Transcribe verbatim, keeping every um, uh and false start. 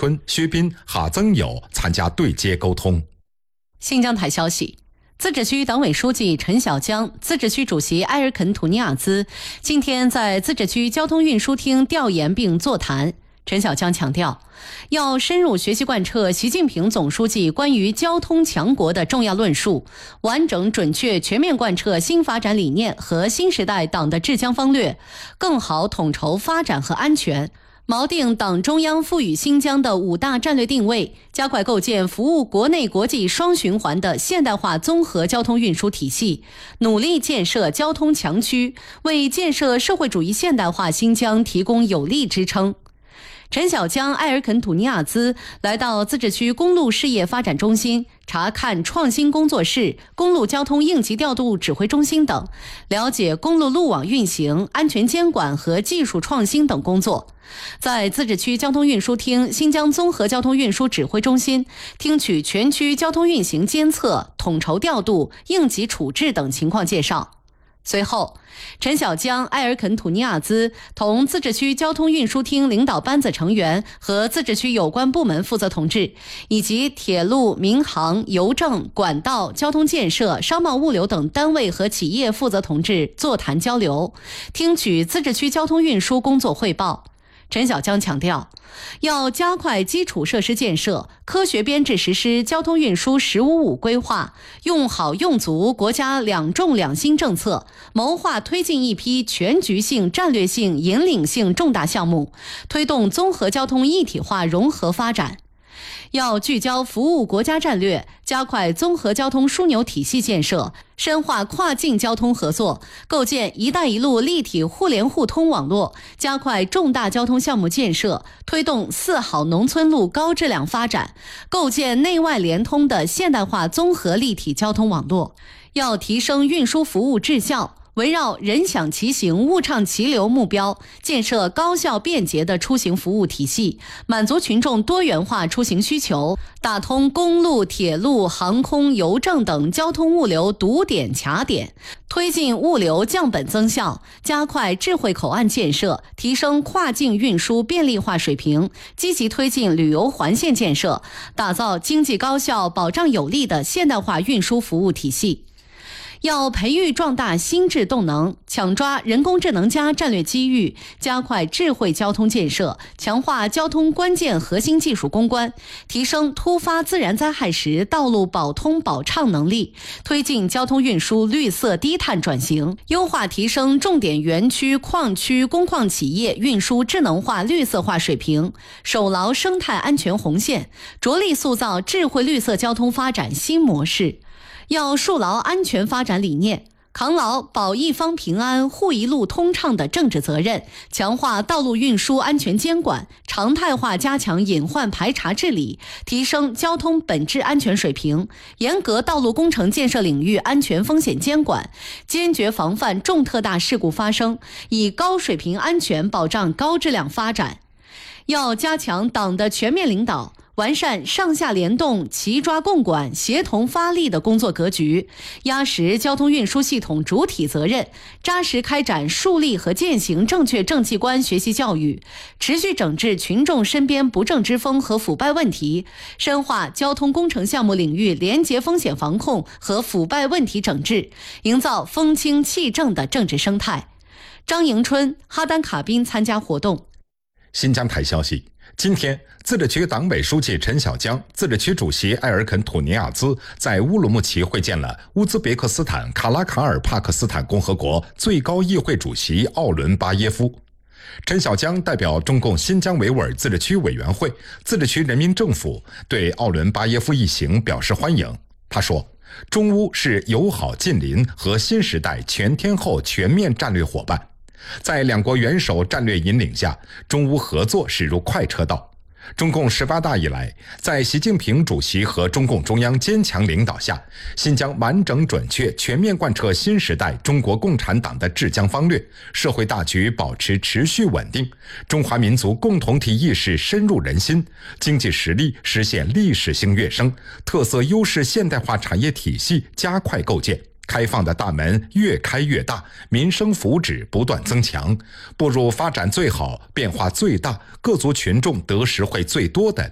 春、薛斌、哈增友参加对接沟通。 新疆台消息，自治区党委书记陈小江、自治区主席埃尔肯土尼亚兹今天在自治区交通运输厅调研并座谈。陈小江强调，要深入学习贯彻习近平总书记关于交通强国的重要论述，完整准确全面贯彻新发展理念和新时代党的治疆方略，更好统筹发展和安全，锚定党中央赋予新疆的五大战略定位，加快构建服务国内国际双循环的现代化综合交通运输体系，努力建设交通强区，为建设社会主义现代化新疆提供有力支撑。陈小江、埃尔肯土尼亚兹来到自治区公路事业发展中心查看创新工作室、公路交通应急调度指挥中心等，了解公路路网运行、安全监管和技术创新等工作。在自治区交通运输厅新疆综合交通运输指挥中心听取全区交通运行监测、统筹调度、应急处置等情况介绍。随后，陈小江、埃尔肯土尼亚兹同自治区交通运输厅领导班子成员和自治区有关部门负责同志，以及铁路、民航、邮政、管道、交通建设、商贸物流等单位和企业负责同志座谈交流，听取自治区交通运输工作汇报。陈小江强调，要加快基础设施建设，科学编制实施交通运输“十五五”规划，用好用足国家两重两新政策，谋划推进一批全局性、战略性、引领性重大项目，推动综合交通一体化融合发展。要聚焦服务国家战略，加快综合交通枢纽体系建设，深化跨境交通合作，构建“一带一路”立体互联互通网络，加快重大交通项目建设，推动四好农村路高质量发展，构建内外联通的现代化综合立体交通网络。要提升运输服务质效，围绕人享其行、物畅其流目标，建设高效便捷的出行服务体系，满足群众多元化出行需求，打通公路、铁路、航空、邮政等交通物流堵点卡点，推进物流降本增效，加快智慧口岸建设，提升跨境运输便利化水平，积极推进旅游环线建设，打造经济高效、保障有力的现代化运输服务体系。要培育壮大心智动能，抢抓人工智能加战略机遇，加快智慧交通建设，强化交通关键核心技术攻关，提升突发自然灾害时道路保通保畅能力，推进交通运输绿色低碳转型，优化提升重点园区、矿区、工矿企业运输智能化、绿色化水平，守牢生态安全红线，着力塑造智慧绿色交通发展新模式。要树牢安全发展理念，扛牢保一方平安、护一路通畅的政治责任，强化道路运输安全监管，常态化加强隐患排查治理，提升交通本质安全水平，严格道路工程建设领域安全风险监管，坚决防范重特大事故发生，以高水平安全保障高质量发展。要加强党的全面领导，完善上下联动、齐抓共管、协同发力的工作格局，压实交通运输系统主体责任，扎实开展树立和践行正确政绩观学习教育，持续整治群众身边不正之风和腐败问题，深化交通工程项目领域廉洁风险防控和腐败问题整治，营造风清气正的政治生态。张迎春、哈丹卡宾参加活动。 新疆台消息，今天，自治区党委书记陈小江、自治区主席埃尔肯土尼亚兹在乌鲁木齐会见了乌兹别克斯坦卡拉卡尔帕克斯坦共和国最高议会主席奥伦巴耶夫。陈小江代表中共新疆维吾尔自治区委员会、自治区人民政府对奥伦巴耶夫一行表示欢迎。他说，中乌是友好近邻和新时代全天候全面战略伙伴。在两国元首战略引领下，中乌合作驶入快车道。中共十八大以来，在习近平主席和中共中央坚强领导下，新疆完整准确全面贯彻新时代中国共产党的治疆方略，社会大局保持持续稳定，中华民族共同体意识深入人心，经济实力实现历史性跃升，特色优势现代化产业体系加快构建，开放的大门越开越大，民生福祉不断增强，步入发展最好、变化最大、各族群众得实惠最多的